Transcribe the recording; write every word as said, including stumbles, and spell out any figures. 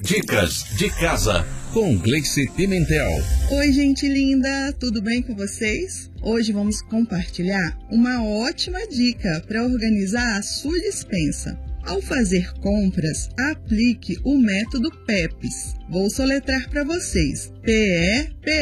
Dicas de casa com Gleice Pimentel. Oi, gente linda, tudo bem com vocês? Hoje vamos compartilhar uma ótima dica para organizar a sua despensa. Ao fazer compras, aplique o método PEPs. Vou soletrar para vocês. P E P